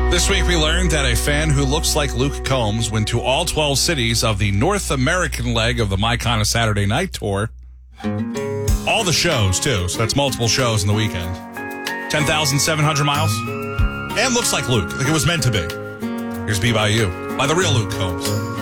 This week we learned that a fan who looks like Luke Combs went to all 12 cities of the North American leg of the MyCon Saturday Night Tour. All the shows, too, so that's multiple shows in the weekend. 10,700 miles. And looks like Luke, like it was meant to be. Here's Be By You by the real Luke Combs.